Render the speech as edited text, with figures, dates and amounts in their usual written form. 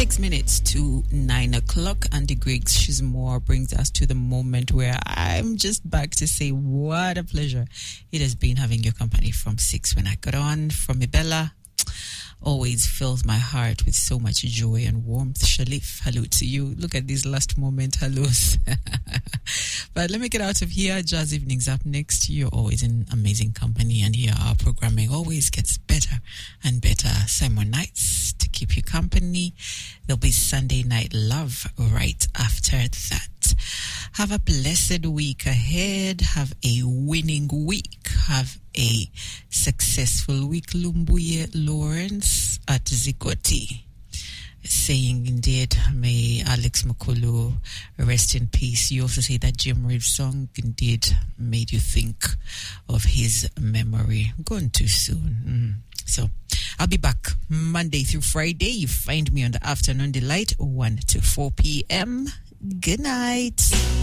6 minutes to 9 o'clock. Andy Griggs Shizmore brings us to the moment where I'm just back to say what a pleasure it has been having your company from 6 when I got on from Ibella. Always fills my heart with so much joy and warmth. Shalif, hello to you. Look at these last moment hellos. But let me get out of here. Jazz Evenings up next. You're always in amazing company, and here our programming always gets better and better. Simon Nights to keep you company. There'll be Sunday Night Love right after that. Have a blessed week ahead. Have a winning week. Have a successful week. Lumbuye Lawrence at Zikoti saying, indeed, may Alex Makulu rest in peace. You also say that Jim Reeves song indeed made you think of his memory. Gone too soon. So I'll be back Monday through Friday. You find me on the Afternoon Delight 1 to 4 p.m. Good night.